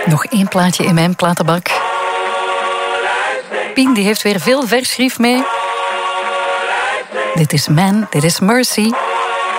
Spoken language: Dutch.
Nog één plaatje in mijn platenbak. Pien die heeft weer veel versschrift mee. Dit is Man, dit is Mercy.